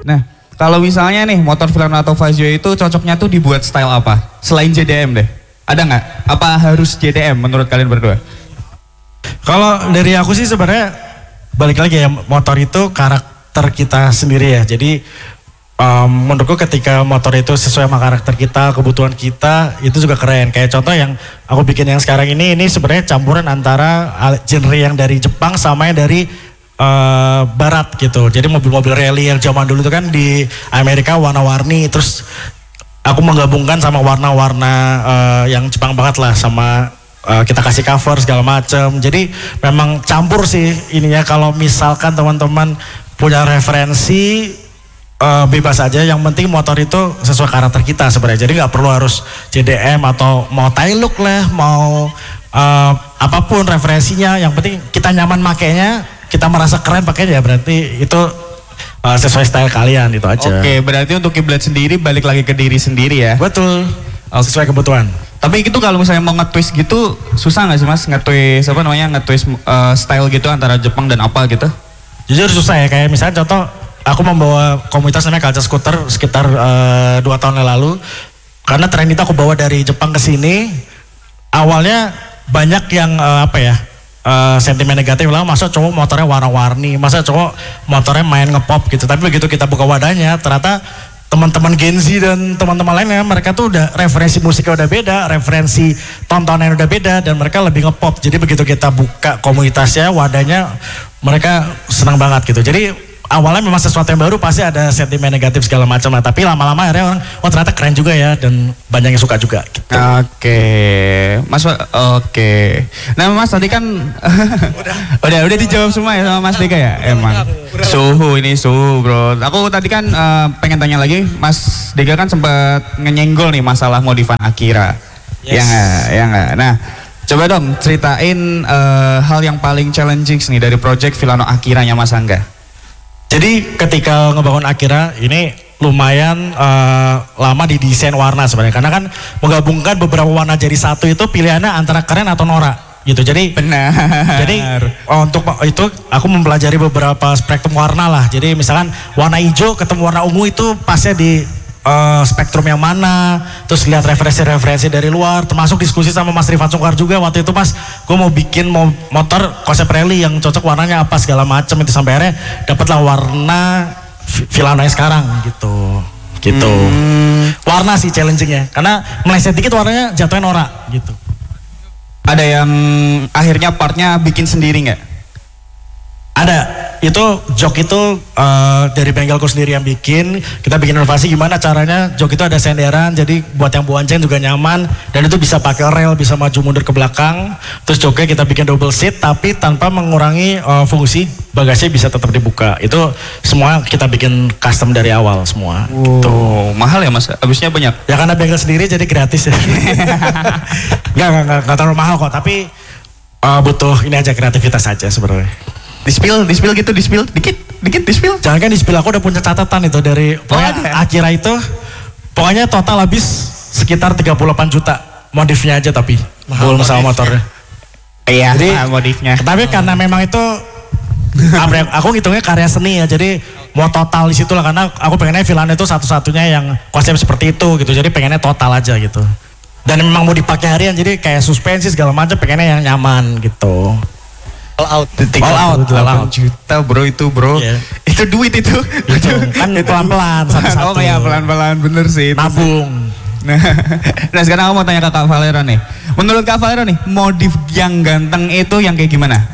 Nah, kalau misalnya nih motor Villano atau Fazio itu cocoknya tuh dibuat style apa? Selain JDM deh. Ada nggak? Apa harus JDM menurut kalian berdua? Kalau dari aku sih sebenarnya balik lagi ya, motor itu karakter kita sendiri ya. Jadi menurutku ketika motor itu sesuai sama karakter kita, kebutuhan kita, itu juga keren. Kayak contoh yang aku bikin yang sekarang ini sebenarnya campuran antara genre yang dari Jepang sama yang dari Barat gitu. Jadi mobil-mobil rally yang zaman dulu itu kan di Amerika warna-warni, terus aku menggabungkan sama warna-warna yang Jepang banget lah, sama kita kasih cover segala macam. Jadi memang campur sih ininya. Kalau misalkan teman-teman punya referensi, bebas aja, yang penting motor itu sesuai karakter kita sebenarnya. Jadi nggak perlu harus JDM atau mau Tailuk lah, mau apapun referensinya, yang penting kita nyaman makainya, kita merasa keren pakainya, berarti itu sesuai style kalian, itu aja. Oke, berarti untuk kiblat sendiri balik lagi ke diri sendiri ya. Betul, sesuai kebutuhan. Tapi itu kalau misalnya mau nge-twist gitu susah nggak sih Mas, nge-twist apa namanya, nge-twist style gitu antara Jepang dan apa gitu? Jujur susah ya, kayak misalnya contoh aku membawa komunitas namanya Culture Scooter sekitar 2 tahun yang lalu. Karena tren itu aku bawa dari Jepang ke sini. Awalnya banyak yang sentimen negatif lah, masa cowok motornya warna-warni, masa cowok motornya main ngepop gitu. Tapi begitu kita buka wadahnya, ternyata teman-teman Gen Z dan teman-teman lainnya, mereka tuh udah referensi musiknya udah beda, referensi tontonan udah beda, dan mereka lebih ngepop. Jadi begitu kita buka komunitasnya, wadahnya, mereka senang banget gitu. Jadi awalnya memang sesuatu yang baru pasti ada sentimen negatif segala macam lah, tapi lama-lama akhirnya orang, oh ternyata keren juga ya, dan banyak yang suka juga gitu. Oke, Mas, oke. Nah Mas tadi kan udah dijawab semua ya sama Mas Deka ya. Emang suhu bro. Aku tadi kan pengen tanya lagi, Mas Deka kan sempat nyenggol nih masalah modifan Akira. Yes. Ya nggak. Nah coba dong ceritain hal yang paling challenging nih dari project Villano Akiranya Mas Angga. Jadi ketika ngebangun Akira ini lumayan lama di desain warna sebenarnya, karena kan menggabungkan beberapa warna jadi satu itu pilihannya antara keren atau norak gitu. Jadi benar. Jadi untuk itu aku mempelajari beberapa spektrum warna lah. Jadi misalkan warna hijau ketemu warna ungu itu pasnya di spektrum yang mana, terus lihat referensi-referensi dari luar, termasuk diskusi sama Mas Rifat Sungkar juga waktu itu, Mas, gue mau bikin motor konsep rally yang cocok warnanya apa segala macam, itu sampai akhirnya dapatlah warna Villano yang sekarang gitu. Warna sih challengingnya, karena meleset dikit warnanya jatuhnya norak gitu. Ada yang akhirnya partnya bikin sendiri nggak? Ada, itu jok itu dari bengkelku sendiri yang bikin. Kita bikin inovasi gimana caranya jok itu ada senderan, jadi buat yang bonceng juga nyaman, dan itu bisa pakai rel, bisa maju mundur ke belakang. Terus joknya kita bikin double seat tapi tanpa mengurangi fungsi bagasi, bisa tetap dibuka. Itu semua kita bikin custom dari awal semua. Gitu. Mahal ya Mas? Habisnya banyak? Ya karena bengkel sendiri jadi gratis ya. Nggak terlalu mahal kok, tapi butuh ini aja, kreativitas aja sebenarnya. Di spill dikit di spill. Jangan kan di spill, aku udah punya catatan itu dari Akira itu. Pokoknya total habis sekitar 38 juta modifnya aja, tapi belum sama motornya. Iya, jadi modifnya. Tapi karena memang itu aku ngitungnya karya seni ya, jadi mau total di situ lah, karena aku pengennya Villano itu satu-satunya yang konsep seperti itu gitu. Jadi pengennya total aja gitu. Dan memang mau dipakai harian, jadi kayak suspensi segala macam, pengennya yang nyaman gitu. All out 8 juta bro, itu bro. Yeah. Itu duit itu. Kan pelan-pelan satu-satu. Oh ya pelan-pelan, bener sih. Nabung. Nah sekarang aku mau tanya ke Kak Valero nih. Menurut Kak Valero nih, modif yang ganteng itu yang kayak gimana?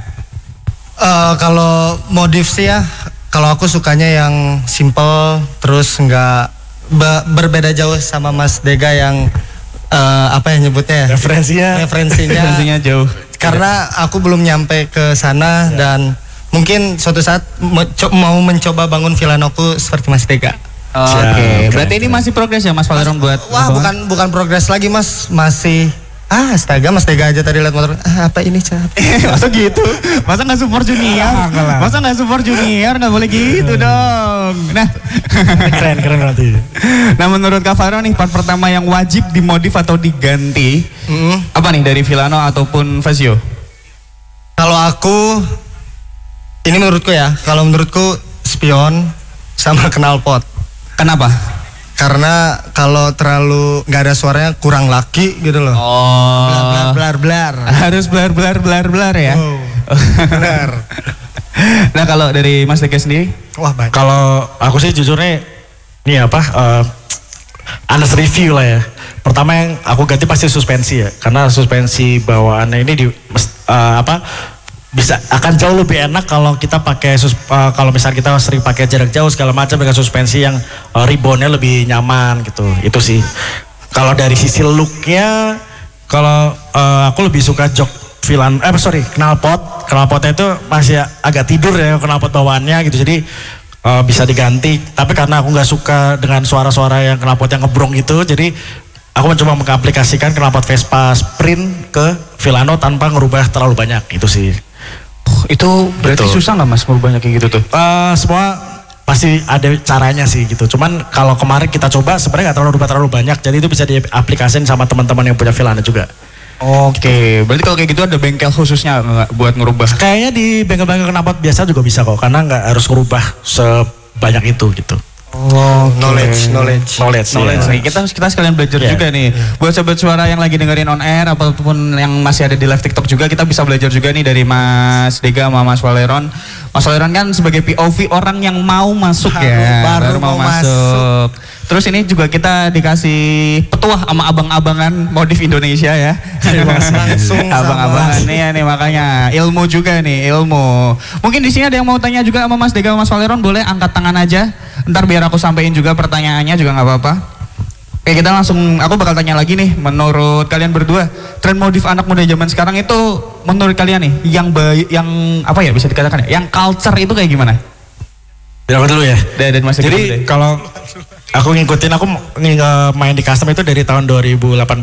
Kalau modif sih ya, kalau aku sukanya yang simple, terus nggak berbeda jauh sama Mas Dega yang apa ya nyebutnya? Referensinya jauh. Karena aku belum nyampe ke sana dan mungkin suatu saat mau mencoba bangun Villanoku seperti Mas Dega. Oke. Berarti ini masih progres ya Mas Valero buat? Wah bukan progres lagi Mas, masih astaga Mas Dega aja tadi lihat motor, apa ini capek. Masa gitu? Masa nggak support junior? Masa nggak support junior? Nggak boleh gitu dong. Nah, keren nanti. Nah menurut Kak Valero nih, part pertama yang wajib dimodif atau diganti apa nih dari Villano ataupun Fazio? Kalau aku, ini menurutku ya, kalau menurutku spion sama knalpot. Kenapa? Karena kalau terlalu nggak ada suaranya kurang laki gitu loh. Oh. Blar. Harus blar ya. Oh, benar. Nah kalau dari Mas Dega sendiri? Wah banyak. Kalau aku sih jujurnya ini honest review lah ya. Pertama yang aku ganti pasti suspensi ya, karena suspensi bawaannya ini bisa akan jauh lebih enak kalau kita pakai kalau misalnya kita sering pakai jarak jauh segala macam dengan suspensi yang reboundnya lebih nyaman gitu. Itu sih. Kalau dari sisi looknya, kalau aku lebih suka jok knalpotnya itu masih agak tidur ya knalpot bawaannya gitu, jadi bisa diganti. Tapi karena aku nggak suka dengan suara-suara yang knalpot yang ngebrong itu, jadi aku mencoba mengaplikasikan knalpot Vespa Sprint ke Villano tanpa ngerubah terlalu banyak, itu sih. Itu berarti Betul. susah nggak Mas merubahnya kayak gitu tuh? Semua pasti ada caranya sih gitu. Cuman kalau kemarin kita coba sebenarnya nggak terlalu banyak, jadi itu bisa diaplikasin sama teman-teman yang punya Villano juga. Oke, berarti kalau kayak gitu ada bengkel khususnya nggak buat ngerubah? Kayaknya di bengkel-bengkel knalpot biasa juga bisa kok, karena nggak harus ngerubah sebanyak itu gitu. Oh, knowledge. Knowledge Nih, kita sekalian belajar Iya. juga nih. Buat sobat suara yang lagi dengerin on air apapun yang masih ada di live TikTok juga, kita bisa belajar juga nih dari Mas Dega sama Mas Valeron. Mas Valeron kan sebagai POV orang yang mau masuk Baru mau masuk. Terus ini juga kita dikasih petuah sama abang-abangan modif Indonesia ya. Langsung Abang-abangan nih makanya ilmu juga nih, ilmu. Mungkin di sini ada yang mau tanya juga sama Mas Dega sama Mas Valeron, boleh angkat tangan aja. Ntar biar aku sampein juga pertanyaannya juga nggak apa-apa. Oke, kita langsung, aku bakal tanya lagi nih, menurut kalian berdua, tren modif anak muda zaman sekarang itu menurut kalian nih, yang apa ya bisa dikatakan ya, yang culture itu kayak gimana? Dari aku dulu ya. Dan Mas Dega dulu Jadi deh. kalau aku ngikutin, aku main di custom itu dari tahun 2018